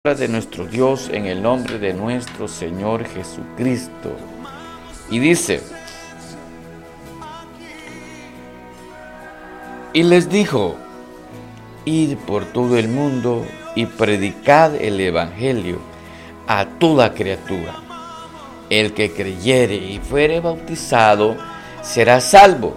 de nuestro Dios en el nombre de nuestro Señor Jesucristo. Y dice: y les dijo: id por todo el mundo y predicad el evangelio a toda criatura. El que creyere y fuere bautizado será salvo,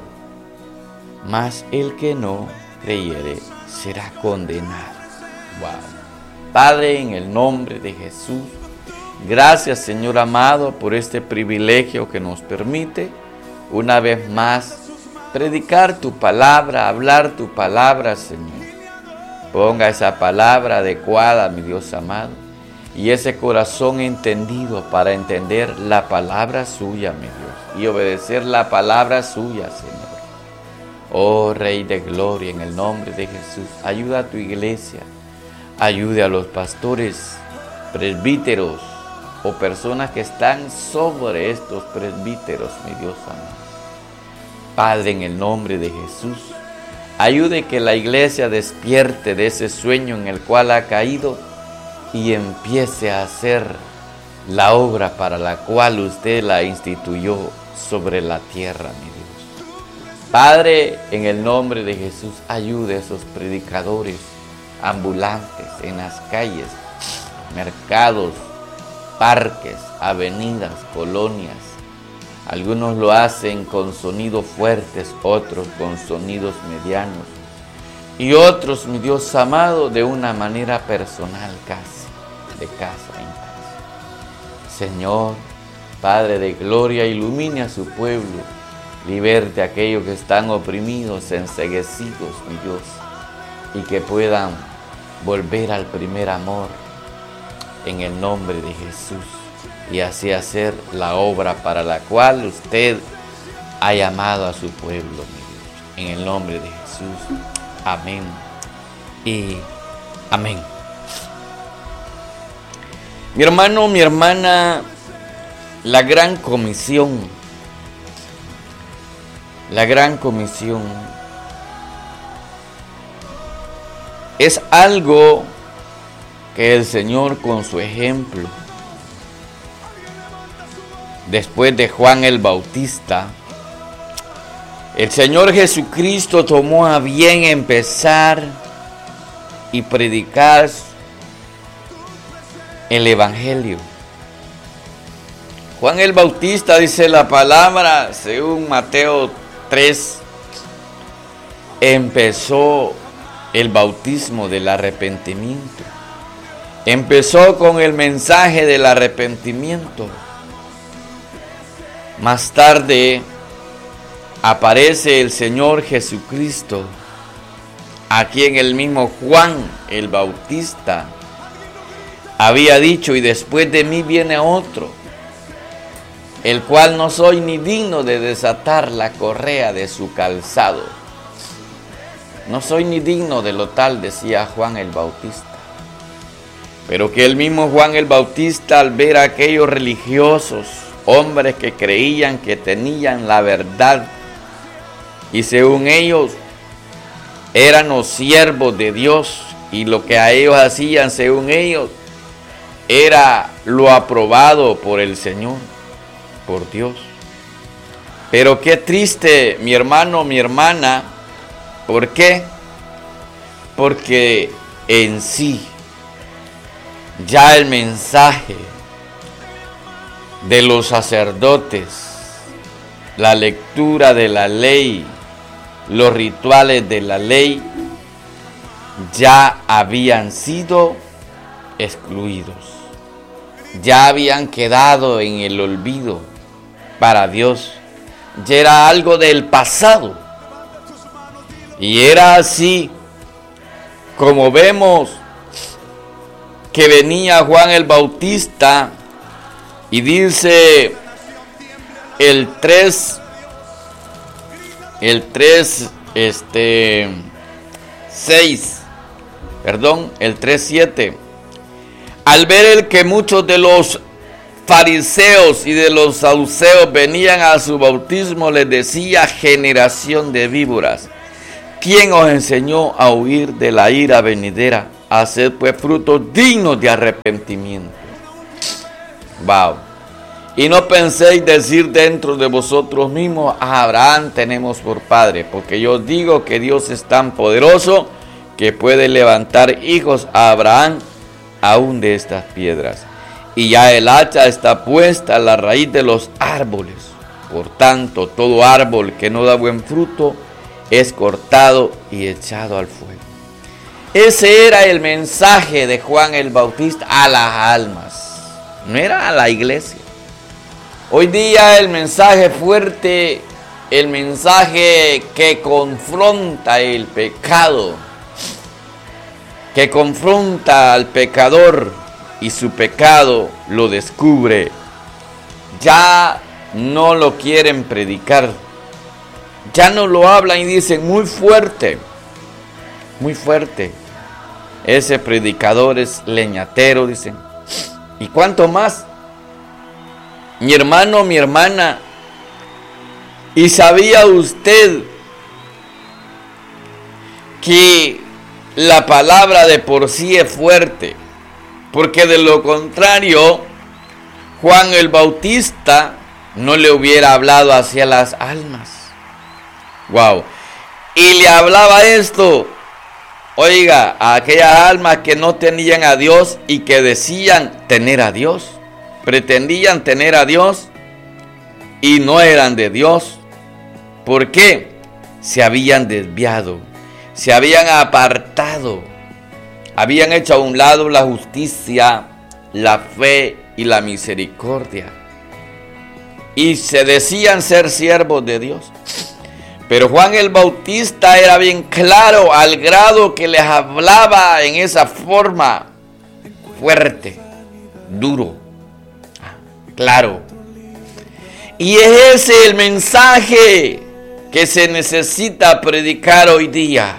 mas el que no creyere será condenado. Wow. Padre, en el nombre de Jesús, gracias, Señor amado, por este privilegio que nos permite una vez más predicar tu palabra, hablar tu palabra, Señor. Ponga esa palabra adecuada, mi Dios amado, y ese corazón entendido para entender la palabra suya, mi Dios, y obedecer la palabra suya, Señor. Oh Rey de Gloria, en el nombre de Jesús, ayuda a tu iglesia. Ayude a los pastores, presbíteros o personas que están sobre estos presbíteros, mi Dios amado. Padre, en el nombre de Jesús, ayude que la iglesia despierte de ese sueño en el cual ha caído y empiece a hacer la obra para la cual usted la instituyó sobre la tierra, mi Dios. Padre, en el nombre de Jesús, ayude a esos predicadores ambulantes en las calles, mercados, parques, avenidas, colonias. Algunos lo hacen con sonidos fuertes, otros con sonidos medianos y otros, mi Dios amado, de una manera personal casi, de casa en casa. Señor, Padre de gloria, ilumine a su pueblo, liberte a aquellos que están oprimidos, enceguecidos, mi Dios, y que puedan volver al primer amor en el nombre de Jesús y así hacer la obra para la cual usted ha llamado a su pueblo, mi Dios. En el nombre de Jesús. Amén y amén. Mi hermano, mi hermana, la gran comisión es algo que el Señor, con su ejemplo, después de Juan el Bautista, el Señor Jesucristo tomó a bien empezar y predicar el Evangelio. Juan el Bautista, dice la palabra, según Mateo 3, empezó el bautismo del arrepentimiento. Empezó con el mensaje del arrepentimiento. Más tarde aparece el Señor Jesucristo, a quien el mismo Juan el Bautista había dicho: y después de mí viene otro, el cual no soy ni digno de desatar la correa de su calzado. No soy ni digno de lo tal, decía Juan el Bautista. Pero que el mismo Juan el Bautista, al ver a aquellos religiosos, hombres que creían que tenían la verdad y según ellos eran los siervos de Dios, y lo que a ellos hacían, según ellos, era lo aprobado por el Señor, por Dios. Pero qué triste, mi hermano, mi hermana. ¿Por qué? Porque en sí ya el mensaje de los sacerdotes, la lectura de la ley, los rituales de la ley, ya habían sido excluidos, ya habían quedado en el olvido para Dios, ya era algo del pasado. Y era así como vemos que venía Juan el Bautista, y dice el 3, 7. Al ver el que muchos de los fariseos y de los saduceos venían a su bautismo, les decía: generación de víboras, ¿quién os enseñó a huir de la ira venidera? haced pues frutos dignos de arrepentimiento. Wow. Y no penséis decir dentro de vosotros mismos, a Abraham tenemos por padre, porque yo os digo que Dios es tan poderoso que puede levantar hijos a Abraham aún de estas piedras. Y ya el hacha está puesta a la raíz de los árboles. Por tanto, todo árbol que no da buen fruto es cortado y echado al fuego. Ese era el mensaje de Juan el Bautista a las almas. No era a la iglesia. Hoy día el mensaje fuerte, el mensaje que confronta el pecado, que confronta al pecador y su pecado lo descubre, ya no lo quieren predicar, ya no lo hablan y dicen muy fuerte, muy fuerte. Ese predicador es leñatero, dicen. ¿Y cuánto más? Mi hermano, mi hermana, ¿y sabía usted que la palabra de por sí es fuerte? Porque de lo contrario, Juan el Bautista no le hubiera hablado hacia las almas. Wow. Y le hablaba esto, oiga, a aquellas almas que no tenían a Dios y que decían tener a Dios. Pretendían tener a Dios y no eran de Dios. ¿Por qué? Se habían desviado, se habían apartado, habían hecho a un lado la justicia, la fe y la misericordia. Y se decían ser siervos de Dios. Pero Juan el Bautista era bien claro al grado que les hablaba en esa forma fuerte, duro. Claro. Y es ese el mensaje que se necesita predicar hoy día.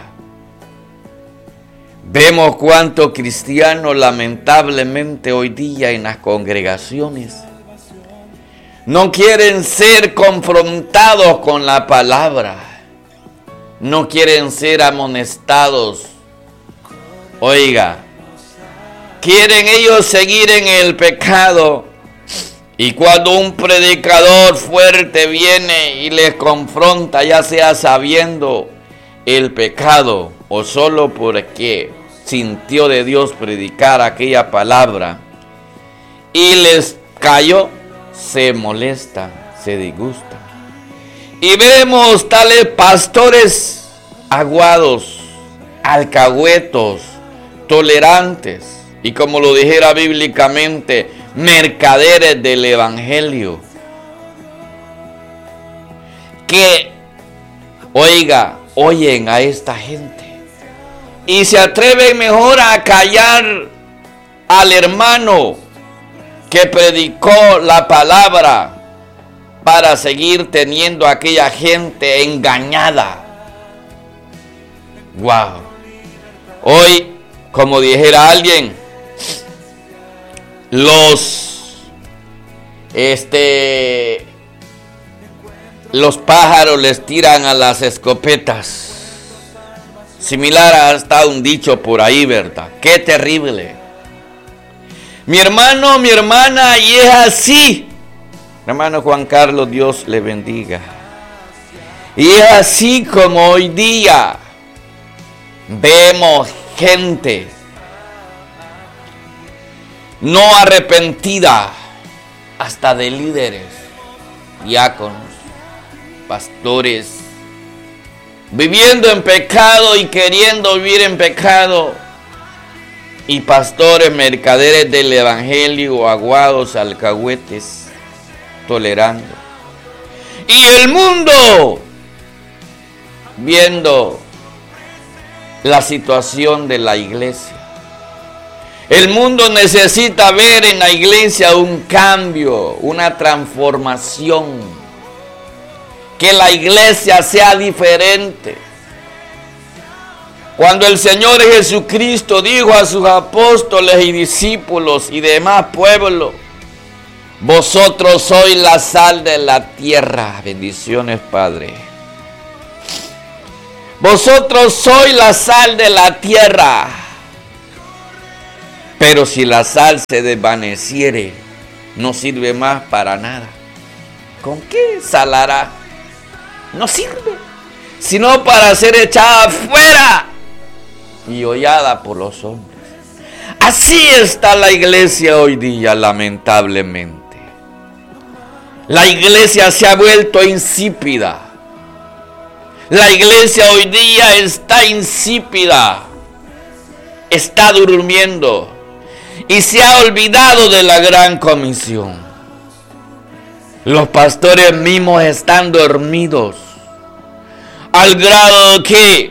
Vemos cuántos cristianos lamentablemente hoy día en las congregaciones no quieren ser confrontados con la palabra. No quieren ser amonestados. Oiga, quieren ellos seguir en el pecado. Y cuando un predicador fuerte viene y les confronta, ya sea sabiendo el pecado o solo porque sintió de Dios predicar aquella palabra y les cayó, se molesta, se disgusta. Y vemos tales pastores aguados, alcahuetos, tolerantes y, como lo dijera bíblicamente, mercaderes del evangelio, que, oiga, oyen a esta gente y se atreven mejor a callar al hermano que predicó la palabra para seguir teniendo a aquella gente engañada. Wow. Hoy, como dijera alguien, los pájaros les tiran a las escopetas. Similar a hasta un dicho por ahí, ¿verdad? ¡Qué terrible! Mi hermano, mi hermana, y es así. Hermano Juan Carlos, Dios le bendiga. Y es así como hoy día vemos gente no arrepentida, hasta de líderes, diáconos, pastores, viviendo en pecado y queriendo vivir en pecado, y pastores, mercaderes del evangelio, aguados, alcahuetes, tolerando. Y el mundo viendo la situación de la iglesia. El mundo necesita ver en la iglesia un cambio, una transformación. Que la iglesia sea diferente. Cuando el Señor Jesucristo dijo a sus apóstoles y discípulos y demás pueblo: vosotros sois la sal de la tierra. Bendiciones, Padre. Vosotros sois la sal de la tierra. Pero si la sal se desvaneciere, no sirve más para nada. ¿Con qué salará? No sirve, sino para ser echada fuera y hollada por los hombres. Así está la iglesia hoy día, lamentablemente. La iglesia se ha vuelto insípida. La iglesia hoy día está insípida. Está durmiendo y se ha olvidado de la gran comisión. Los pastores mismos están dormidos, al grado que,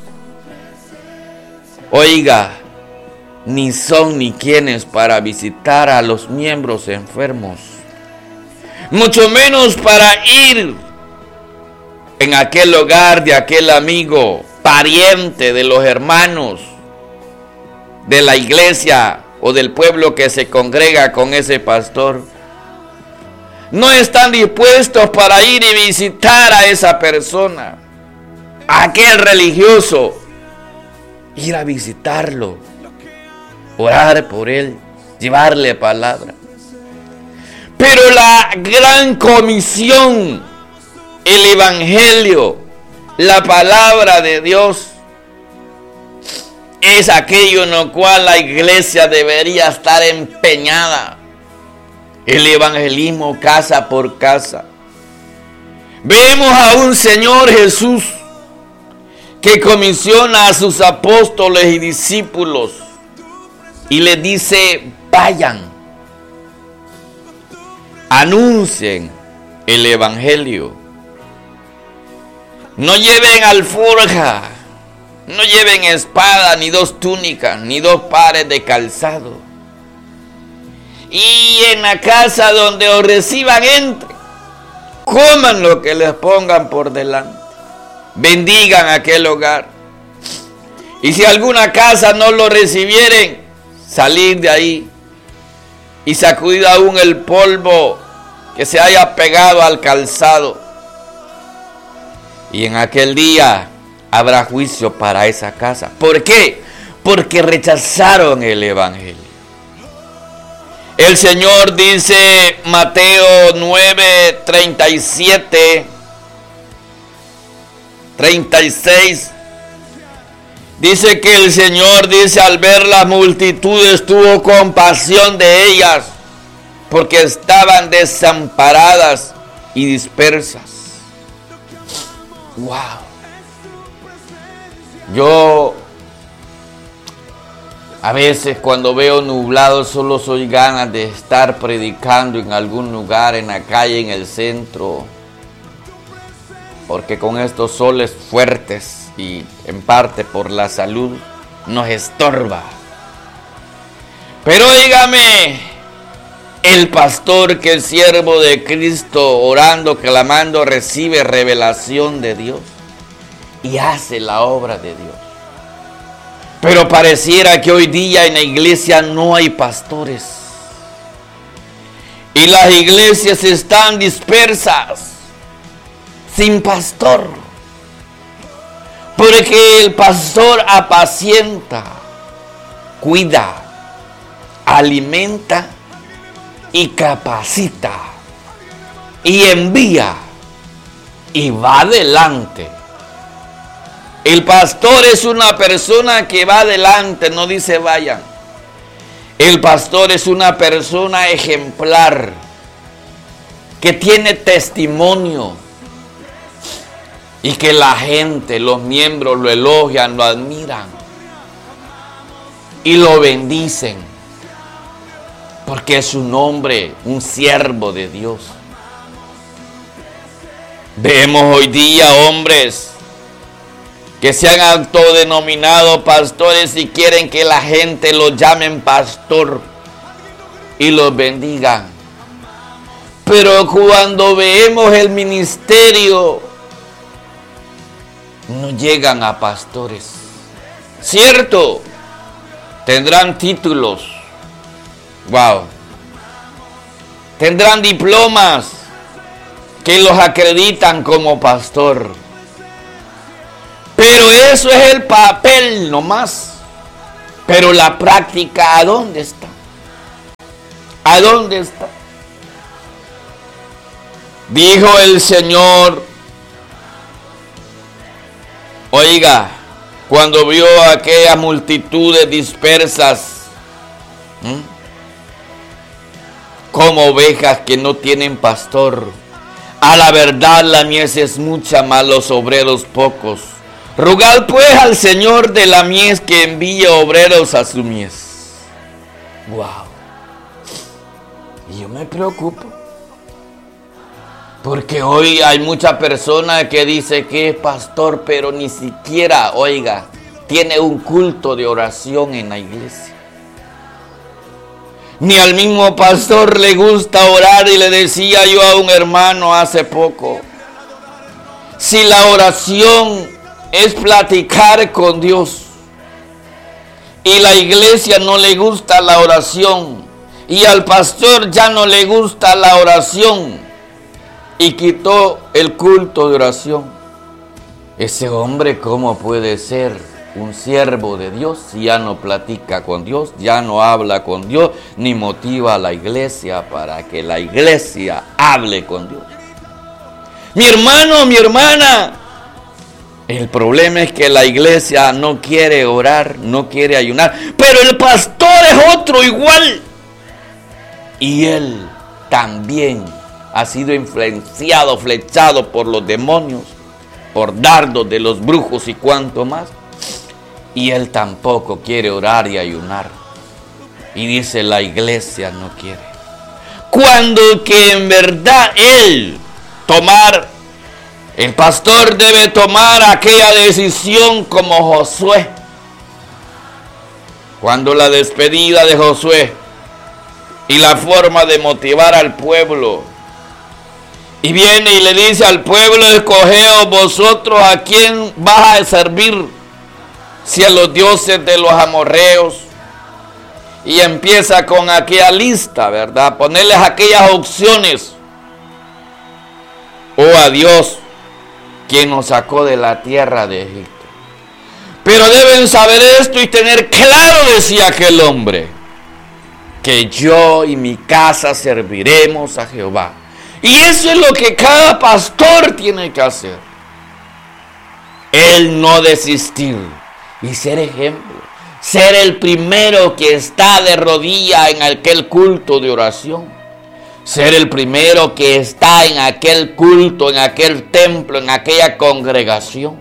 oiga, ni son ni quienes para visitar a los miembros enfermos, mucho menos para ir en aquel hogar de aquel amigo, pariente de los hermanos de la iglesia o del pueblo que se congrega con ese pastor. No están dispuestos para ir y visitar a esa persona, a aquel religioso, ir a visitarlo, orar por él, llevarle palabra. Pero la gran comisión, el evangelio, la palabra de Dios, es aquello en lo cual la iglesia debería estar empeñada. El evangelismo casa por casa. Vemos a un Señor Jesús que comisiona a sus apóstoles y discípulos y les dice: vayan, anuncien el evangelio. No lleven alforja, no lleven espada, ni 2 túnicas, ni 2 pares de calzado. Y en la casa donde os reciban, entren, coman lo que les pongan por delante, bendigan aquel hogar. Y si alguna casa no lo recibieren, salir de ahí y sacudir aún el polvo que se haya pegado al calzado. Y en aquel día habrá juicio para esa casa. ¿Por qué? Porque rechazaron el evangelio. El Señor dice, Mateo 9, 37, 36, dice que el Señor dice: al ver las multitudes tuvo compasión de ellas, porque estaban desamparadas y dispersas. Wow. Yo a veces cuando veo nublado solo soy ganas de estar predicando en algún lugar, en la calle, en el centro, porque con estos soles fuertes y en parte por la salud nos estorba. Pero dígame, el pastor que es siervo de Cristo, orando, clamando, recibe revelación de Dios y hace la obra de Dios. Pero pareciera que hoy día en la iglesia no hay pastores. Y las iglesias están dispersas, sin pastor. Porque el pastor apacienta, cuida, alimenta y capacita. Y envía y va adelante. El pastor es una persona que va adelante, no dice vayan. El pastor es una persona ejemplar, que tiene testimonio y que la gente, los miembros lo elogian, lo admiran y lo bendicen, porque es un hombre, un siervo de Dios. Vemos hoy día hombres que se han autodenominado pastores y quieren que la gente los llamen pastor y los bendigan. Pero cuando vemos el ministerio, no llegan a pastores. Cierto, tendrán títulos, wow, tendrán diplomas que los acreditan como pastor. Pero eso es el papel nomás. Pero la práctica, ¿a dónde está? ¿A dónde está? Dijo el Señor, oiga, cuando vio a aquellas multitudes dispersas, como ovejas que no tienen pastor, a la verdad la mies es mucha, mas los obreros pocos. Rogad pues al Señor de la mies que envíe obreros a su mies. Wow. Y yo me preocupo. Porque hoy hay mucha persona que dice que es pastor, pero ni siquiera, oiga, tiene un culto de oración en la iglesia. Ni al mismo pastor le gusta orar, y le decía yo a un hermano hace poco, si la oración es platicar con Dios y la iglesia no le gusta la oración y al pastor ya no le gusta la oración y quitó el culto de oración, ese hombre ¿cómo puede ser un siervo de Dios si ya no platica con Dios, ya no habla con Dios, ni motiva a la iglesia para que la iglesia hable con Dios? Mi hermano, mi hermana, el problema es que la iglesia no quiere orar, no quiere ayunar, pero el pastor es otro igual. Y él también ha sido influenciado, flechado por los demonios, por dardos de los brujos y cuanto más. Y él tampoco quiere orar y ayunar. Y dice, la iglesia no quiere. Cuando que en verdad el pastor debe tomar aquella decisión como Josué. Cuando la despedida de Josué y la forma de motivar al pueblo. Y viene y le dice al pueblo, escogeos vosotros a quién vas a servir, si a los dioses de los amorreos. Y empieza con aquella lista, ¿verdad? Ponerles aquellas opciones. O a Dios, quien nos sacó de la tierra de Egipto. Pero deben saber esto y tener claro, decía aquel hombre, que yo y mi casa serviremos a Jehová. Y eso es lo que cada pastor tiene que hacer. El no desistir y ser ejemplo. Ser el primero que está de rodillas en aquel culto de oración. Ser el primero que está en aquel culto, en aquel templo, en aquella congregación.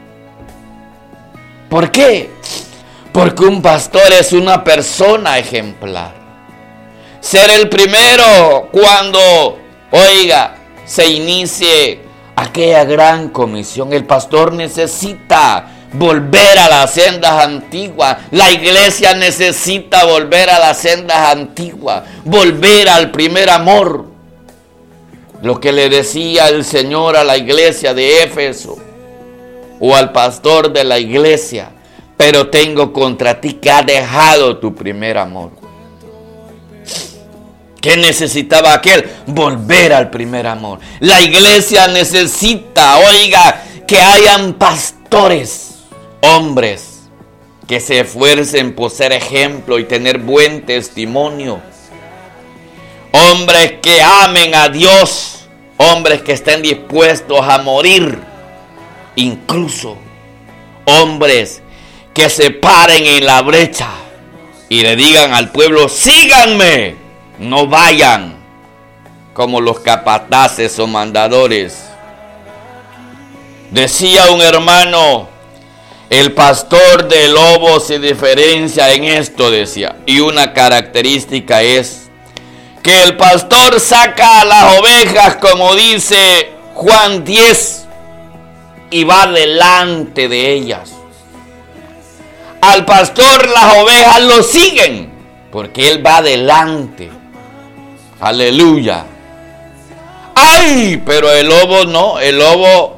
¿Por qué? Porque un pastor es una persona ejemplar. Ser el primero cuando, oiga, se inicie aquella gran comisión. El pastor necesita volver a las sendas antiguas. La iglesia necesita volver a las sendas antiguas. Volver al primer amor. Lo que le decía el Señor a la iglesia de Éfeso o al pastor de la iglesia: pero tengo contra ti que has dejado tu primer amor. ¿Qué necesitaba aquel? Volver al primer amor. La iglesia necesita, oiga, que hayan pastores, hombres, que se esfuercen por ser ejemplo y tener buen testimonio. Hombres que amen a Dios, hombres que estén dispuestos a morir. Incluso hombres que se paren en la brecha y le digan al pueblo: síganme. No vayan como los capataces o mandadores. Decía un hermano, el pastor de lobo se diferencia en esto, decía. Y una característica es que el pastor saca a las ovejas, como dice Juan 10, y va delante de ellas. Al pastor las ovejas lo siguen, porque él va delante. Aleluya. ¡Ay! Pero el lobo no. El lobo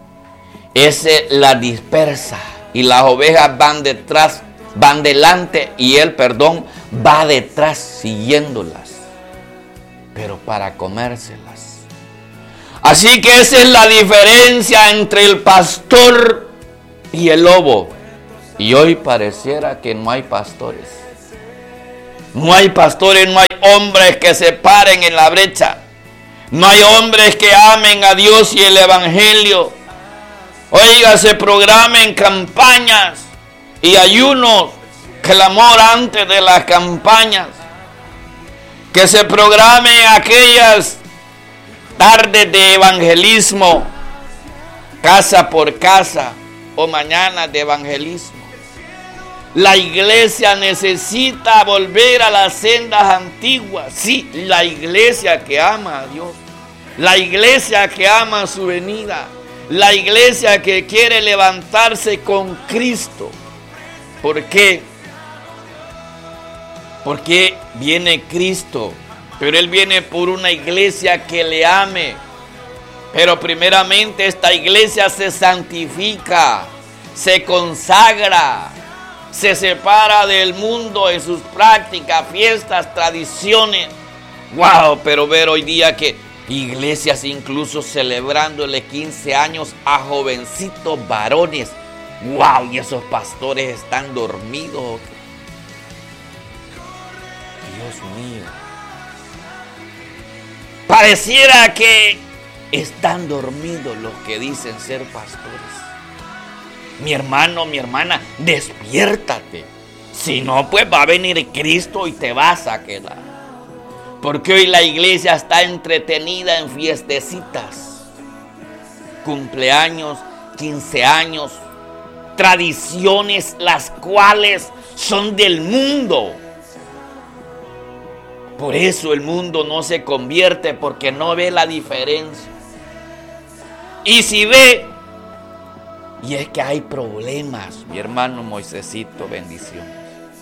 la dispersa. Y las ovejas van detrás, van delante. Y él, va detrás siguiéndolas. Pero para comérselas. Así que esa es la diferencia entre el pastor y el lobo. Y hoy pareciera que no hay pastores. No hay pastores, no hay hombres que se paren en la brecha. No hay hombres que amen a Dios y el Evangelio. Oiga, se programen campañas y ayunos, clamor antes de las campañas. Que se programen aquellas tardes de evangelismo, casa por casa, o mañanas de evangelismo. La iglesia necesita volver a las sendas antiguas. Sí, la iglesia que ama a Dios. La iglesia que ama su venida. La iglesia que quiere levantarse con Cristo. ¿Por qué? Porque viene Cristo. Pero Él viene por una iglesia que le ame. Pero primeramente esta iglesia se santifica, se consagra, se separa del mundo de sus prácticas, fiestas, tradiciones. Wow, pero ver hoy día que iglesias incluso celebrándole 15 años a jovencitos varones. Wow, y esos pastores están dormidos. Dios mío. Pareciera que están dormidos los que dicen ser pastores. Mi hermano, mi hermana, despiértate. Si no, pues va a venir Cristo y te vas a quedar. Porque hoy la iglesia está entretenida en fiestecitas, cumpleaños, 15 años, tradiciones las cuales son del mundo. Por eso el mundo no se convierte, porque no ve la diferencia. Y si ve, y es que hay problemas, mi hermano Moisésito, bendiciones.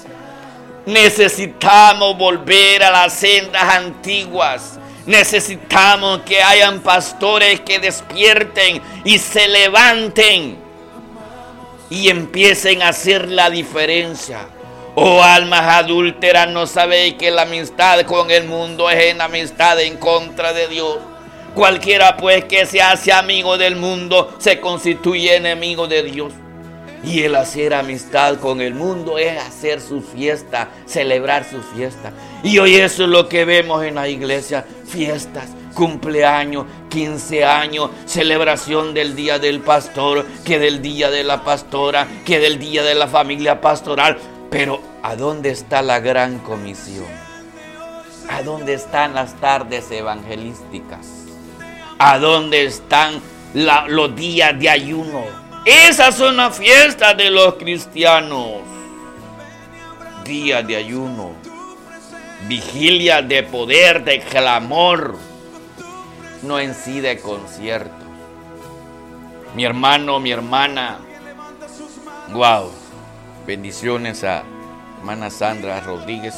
Necesitamos volver a las sendas antiguas. Necesitamos que hayan pastores que despierten y se levanten y empiecen a hacer la diferencia. Oh, almas adúlteras, ¿no sabéis que la amistad con el mundo es enemistad en contra de Dios? Cualquiera pues que se hace amigo del mundo se constituye enemigo de Dios. Y el hacer amistad con el mundo es hacer su fiesta, celebrar su fiesta. Y hoy eso es lo que vemos en la iglesia: fiestas, cumpleaños, 15 años, celebración del día del pastor, que del día de la pastora, que del día de la familia pastoral. Pero ¿a dónde está la gran comisión? ¿A dónde están las tardes evangelísticas? ¿A dónde están los días de ayuno? Esas son las fiestas de los cristianos. Días de ayuno, vigilia de poder, de clamor, no en sí de conciertos. Mi hermano, mi hermana, wow. Bendiciones a hermana Sandra Rodríguez.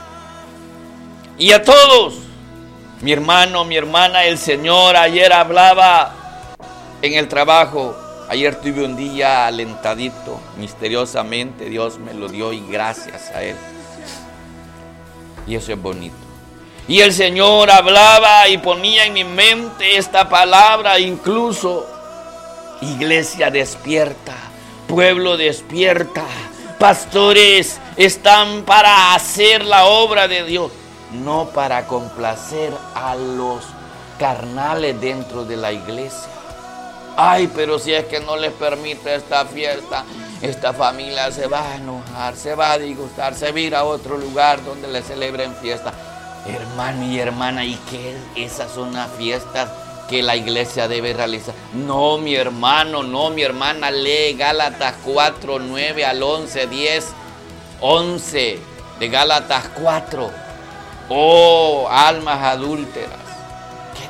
Y a todos, mi hermano, mi hermana, el Señor ayer hablaba en el trabajo. Ayer tuve un día alentadito, misteriosamente Dios me lo dio y gracias a Él. Y eso es bonito. Y el Señor hablaba y ponía en mi mente esta palabra, incluso: iglesia despierta, pueblo despierta. Pastores están para hacer la obra de Dios, no para complacer a los carnales dentro de la iglesia. Ay, pero si es que no les permite esta fiesta, esta familia se va a enojar, se va a disgustar, se va a ir a otro lugar donde le celebren fiesta. Hermano y hermana, ¿y qué? Esas son las fiestas que la iglesia debe realizar. No, mi hermano, no, mi hermana, lee Gálatas 4, 9 al 11, 10, 11 de Gálatas 4. Oh, almas adúlteras, qué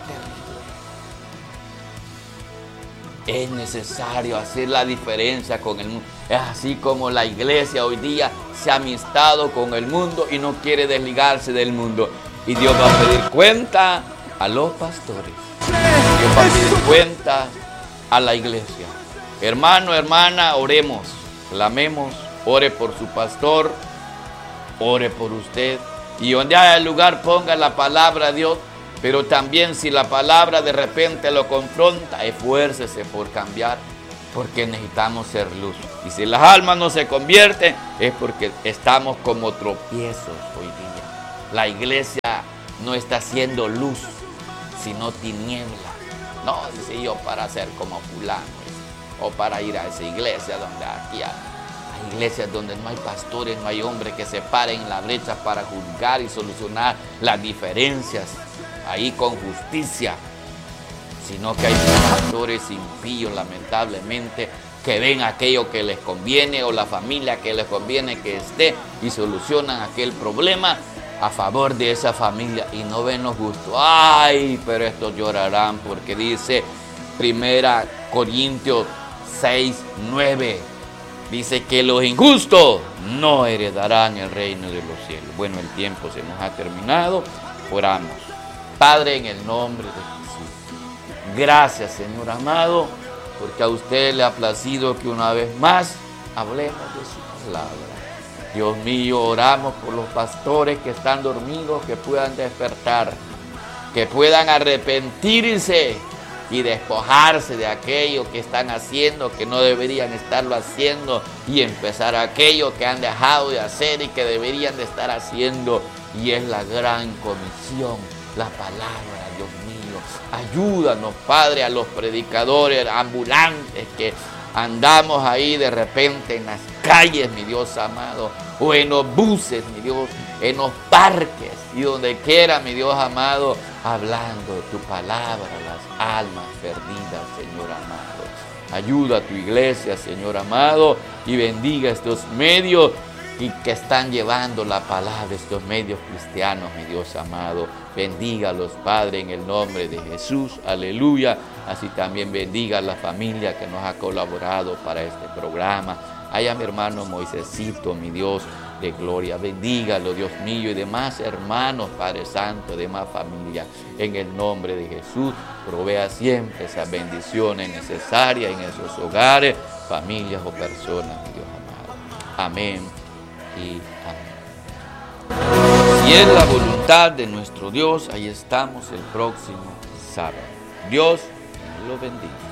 terrible. Es necesario hacer la diferencia con el mundo. Es así como la iglesia hoy día se ha amistado con el mundo y no quiere desligarse del mundo. Y Dios va a pedir cuenta a los pastores. Dios va a pedir cuenta a la iglesia. Hermano, hermana, oremos, clamemos, ore por su pastor, ore por usted. Y donde haya el lugar, ponga la palabra de Dios. Pero también si la palabra de repente lo confronta, esfuércese por cambiar. porque necesitamos ser luz. Y si las almas no se convierten, es porque estamos como tropiezos hoy día. La iglesia no está haciendo luz, sino tiniebla. No, dice yo, para ser como fulano, o para ir a esa iglesia donde aquí hay iglesias donde no hay pastores, no hay hombres que se paren en la brecha para juzgar y solucionar las diferencias ahí con justicia, sino que hay pastores impíos, lamentablemente, que ven aquello que les conviene o la familia que les conviene que esté y solucionan aquel problema a favor de esa familia y no ven lo justo. Ay, pero estos llorarán, porque dice 1 Corintios 6:9, dice que los injustos no heredarán el reino de los cielos. Bueno, el tiempo se nos ha terminado. Oramos. Padre, en el nombre de Jesús, gracias, Señor amado, porque a usted le ha placido que una vez más hablemos de su palabra. Dios mío, oramos por los pastores que están dormidos, que puedan despertar, que puedan arrepentirse y despojarse de aquello que están haciendo, que no deberían estarlo haciendo, y empezar aquello que han dejado de hacer y que deberían de estar haciendo. Y es la gran comisión, la palabra, Dios mío. Ayúdanos, Padre, a los predicadores ambulantes que andamos ahí de repente en las calles, mi Dios amado, o en los buses, mi Dios, en los parques y donde quiera, mi Dios amado, hablando de tu palabra a las almas perdidas, Señor amado. Ayuda a tu iglesia, Señor amado, y bendiga estos medios y que están llevando la palabra, estos medios cristianos, mi Dios amado. Bendígalos, Padre, en el nombre de Jesús. Aleluya. Así también bendiga a la familia que nos ha colaborado para este programa. Allá mi hermano Moisésito, mi Dios de gloria. Bendígalo, Dios mío, y demás hermanos, Padre Santo, demás familia. En el nombre de Jesús, provea siempre esas bendiciones necesarias en esos hogares, familias o personas, mi Dios amado. Amén y amén. Si es la voluntad de nuestro Dios, ahí estamos el próximo sábado. Dios lo bendiga.